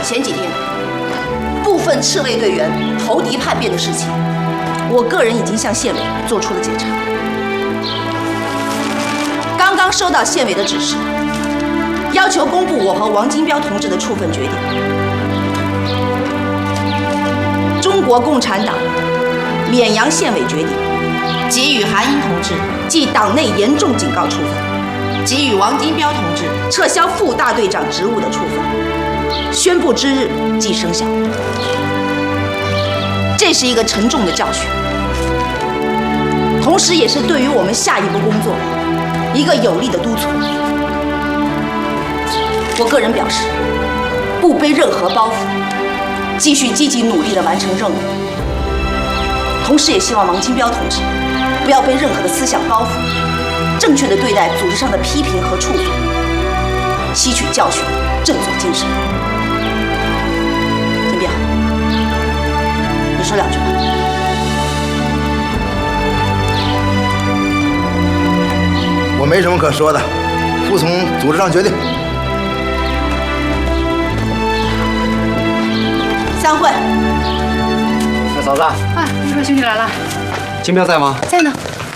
前几天部分赤卫队员投敌叛变的事情，我个人已经向县委做出了检查。刚刚收到县委的指示，要求公布我和王金彪同志的处分决定。中国共产党沔阳县委决定，给予韩英同志记党内严重警告处分，给予王金彪同志撤销副大队长职务的处分，宣布之日即生效。这是一个沉重的教训，同时也是对于我们下一步工作一个有力的督促。我个人表示，不背任何包袱，继续积极努力地完成任务。同时也希望王金彪同志不要背任何的思想包袱，正确地对待组织上的批评和处罚，吸取教训，振作精神。金彪，你说两句吧。 我没什么可说的，服从组织上决定。 散会。 嫂子， 啊，师傅兄弟来了。 金彪在吗？ 在呢。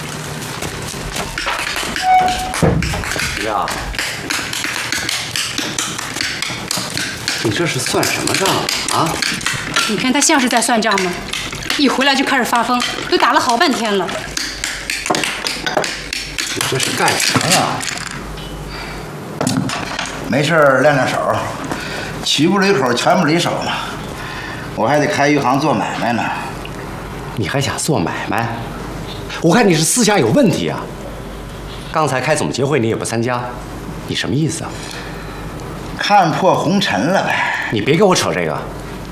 金彪，你这是算什么账啊？ 你看他像是在算账吗？一回来就开始发疯，都打了好半天了。 你这是干什么呀？ 没事练练手，曲不离口，拳不离手嘛。我还得开鱼行做买卖呢。 你还想做买卖？我看你是思想有问题啊！刚才开总结会你也不参加，你什么意思啊？ 看破红尘了呗。 你别跟我扯这个，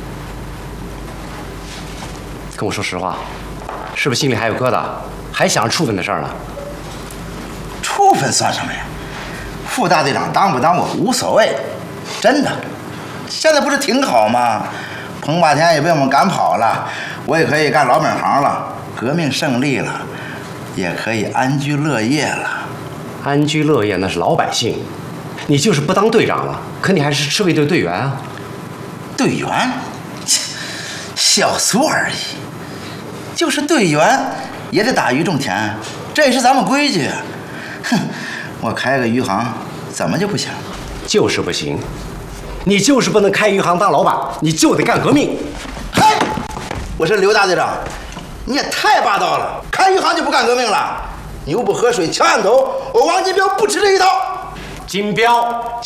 跟我说实话，是不是心里还有疙瘩，还想着处分的事儿呢？ 处分算什么呀？副大队长当不当我无所谓，真的。现在不是挺好吗？彭霸天也被我们赶跑了，我也可以干老本行了，革命胜利了，也可以安居乐业了。 安居乐业那是老百姓，你就是不当队长了，可你还是赤卫队队员啊。 队员，小俗而已。就是队员也得打鱼种田，这也是咱们规矩。哼，我开个鱼行怎么就不行？ 就是不行，你就是不能开鱼行当老板，你就得干革命。 嘿，我是刘大队长，你也太霸道了！开鱼行就不干革命了？牛不喝水，强按头，我王金彪不吃这一套。 金彪。